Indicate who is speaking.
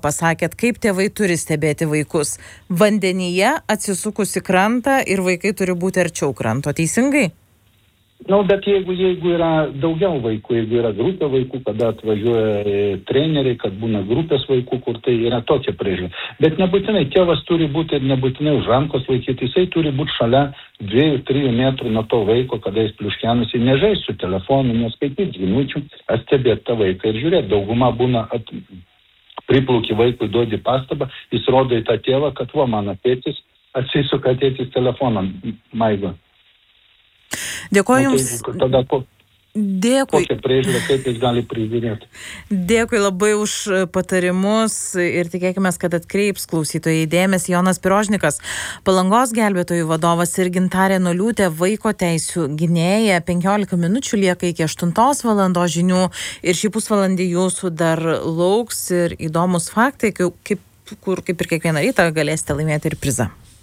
Speaker 1: pasakėt, kaip tėvai turi stebėti vaikus. Vandenyje atsisukus į krantą ir vaikai turi būti arčiau kranto, teisingai?
Speaker 2: Bet jeigu yra daugiau vaikų, jeigu yra grupė vaikų, kada atvažiuoja treneriai, kad būna grupės vaikų, kur tai yra tokia priežiūra. Bet nebūtinai tėvas turi būti ir nebūtinai už rankos laikyti, jisai turi būti šalia 2-3 metrų nuo to vaiko, kada jis pliuškenasi, nežaisti su telefonu, neskaityti žinučių, stebėti tą vaiką ir žiūrėti. Dauguma būna priplauki vaikui, duodi pastabą, jis rodo į tą tėvą, kad mano tėtis atsisuka tėtis telefoną maigo.
Speaker 1: Dėkuoju Jums.
Speaker 2: Tada
Speaker 1: Dėkui.
Speaker 2: Kokią priežiūrą, kaip jis gali prižiūrėti.
Speaker 1: Dėkui labai už patarimus ir tikėkime, kad atkreips klausytojai dėmesį. Jonas Pirožnikas, Palangos gelbėtojų vadovas ir Gintarė Noliūtė, vaiko teisių gynėja. 15 minučių lieka iki 8 valandos žinių ir šį pusvalandį jūsų dar lauks ir įdomus faktai, kaip ir kiekvieną rytą galėsite laimėti ir prizą.